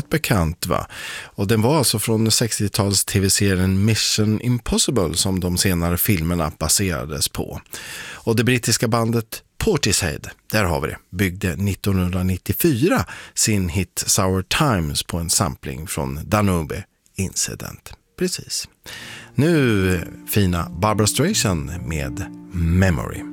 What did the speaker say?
rätt bekant, va? Och den var alltså från 60-tals tv-serien Mission Impossible som de senare filmerna baserades på. Och det brittiska bandet Portishead, där har vi det, byggde 1994 sin hit Sour Times på en sampling från Danube Incident. Precis. Nu fina Barbra Streisand med Memory.